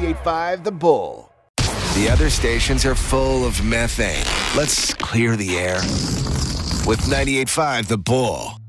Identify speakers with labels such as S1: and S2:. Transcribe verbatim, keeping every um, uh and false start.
S1: ninety-eight point five The Bull.
S2: The other stations are full of methane. Let's clear the air with ninety-eight point five The Bull.